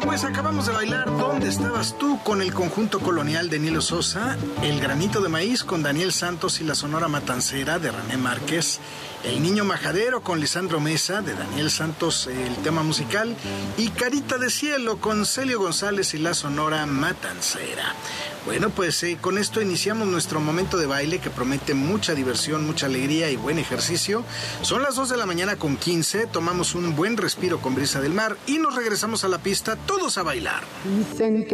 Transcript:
Pues acabamos de bailar ¿Dónde estabas tú? Con el conjunto colonial de Nilo Sosa, El granito de maíz con Daniel Santos y la Sonora Matancera de René Márquez, El niño majadero con Lisandro Mesa de Daniel Santos, el tema musical, y Carita de cielo con Celio González y la Sonora Matancera. Bueno, pues con esto iniciamos nuestro momento de baile que promete mucha diversión, mucha alegría y buen ejercicio. Son las 2 de la mañana con 15, tomamos un buen respiro con brisa del mar y nos regresamos a la pista todos a bailar.